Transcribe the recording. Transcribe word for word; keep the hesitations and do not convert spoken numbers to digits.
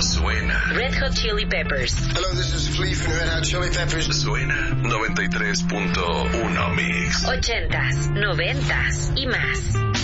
suena. Red Hot Chili Peppers. Hello, this is Flea from Red Hot Chili Peppers. Suena noventa y tres punto uno Mix. Ochentas, noventas y más.